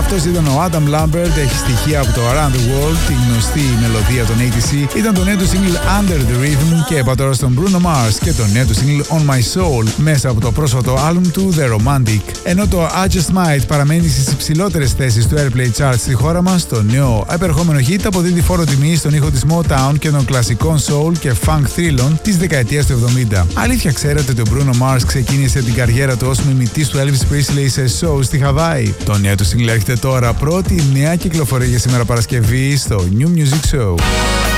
Αυτός ήταν ο Adam Lambert, έχει στοιχεία από το Around the World, τη γνωστή μελωδία των 80's. Ήταν το νέο του single Under the Rhythm και είπα τώρα στον Bruno Mars και το νέο του single On My Soul μέσα από το πρόσφατο album του The Romantic. Ενώ το I Just Might παραμένει στις υψηλότερες θέσεις του Airplay Charts στη χώρα μας, το νέο επερχόμενο hit αποδίδει φόρο τιμή στον ήχο της Motown και των κλασικών soul και funk θρύλων της δεκαετίας του 70. Αλήθεια, ξέρετε ότι ο Bruno Mars ξεκίνησε την καριέρα του ως μιμητής του Elvis Presley σε show στη Χαβάη. Το νέο του single έρχεται τώρα, πρώτη νέα κυκλοφορία για σήμερα Παρασκευή στο New Music Show.